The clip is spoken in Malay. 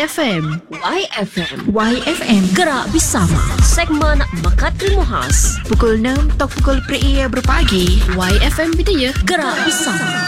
YFM. YFM. YFM. Gerak bersama. Segmen Mekat Terima Khas. Pukul 6 atau pukul 3 berpagi. YFM Bidaya. Gerak bersama.